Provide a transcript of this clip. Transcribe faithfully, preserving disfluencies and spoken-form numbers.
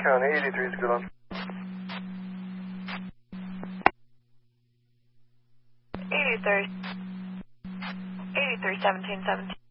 County, eighty-three is good on. eighty-three, eighty-three, seventeen, seventeen.